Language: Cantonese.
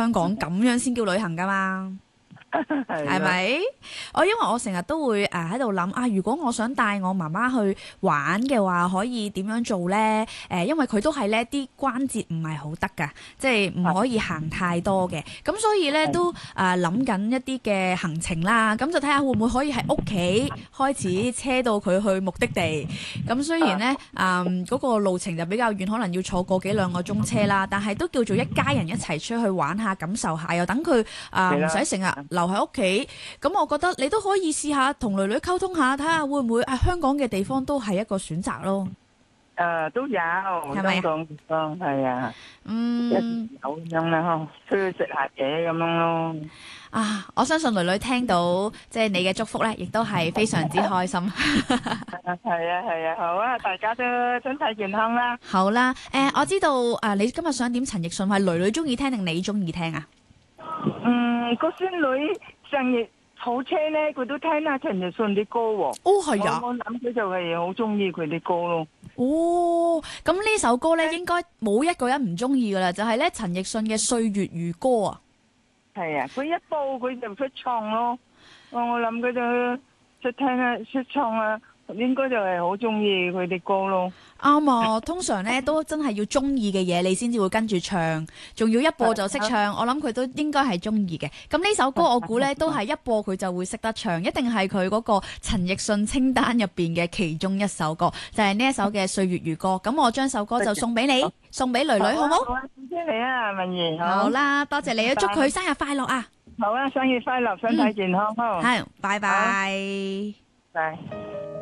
香港咁樣先叫旅行噶嘛。係咪？因為我成日都會喺度諗啊，如果我想帶我媽媽去玩嘅話，可以點樣做呢？因為佢都係呢啲關節唔係好得㗎，即係唔可以行太多嘅。咁所以呢，都諗緊一啲嘅行程啦。咁就睇下會唔會可以喺屋企開始車到佢去目的地。咁雖然呢，嗰個路程就比較遠，可能要坐個幾兩個鐘車啦，但係都叫做一家人一齊出去玩下，感受下，又等佢唔使成日留喺屋企。咁我覺得你都可以試下同女女溝通下，睇下會唔會香港嘅地方都係一個選擇咯。 都有，香港地方係啊，有咁樣啦，出去食下嘢咁樣咯。 我相信女女聽到即係你嘅祝福咧，亦都係非常之開心。 係啊，好啊，大家都身體健康啦。 好啦，我知道你今日想點陳奕迅，係女女中意聽定你中意聽啊？ 個孫女成日坐車咧，佢都聽下陳奕迅啲歌喎。 係啊， 我諗佢就係好中意佢啲歌咯。 咁呢首歌咧，應該冇一個人唔中意噶啦，就係咧陳奕迅嘅《歲月如歌》啊。 係啊，佢一播佢就出唱咯。我諗佢就出聽啊，出唱啊，應該就係好中意佢啲歌咯。 啱啊，通常咧都真係要中意嘅嘢，你先至會跟住唱，仲要一播就識唱。我諗佢都應該係中意嘅。咁呢首歌我估咧都係一播佢就會識得唱，一定係佢嗰個陳奕迅清單入邊嘅其中一首歌，就係呢一首嘅《歲月如歌》。咁我將首歌就送俾你，送俾女女，好唔好？ 好啊，多謝你啊，文儀。 好啦，多謝你，祝佢生日快樂啊！ 好啊，生日快樂，身體健康。 係，拜拜。 拜。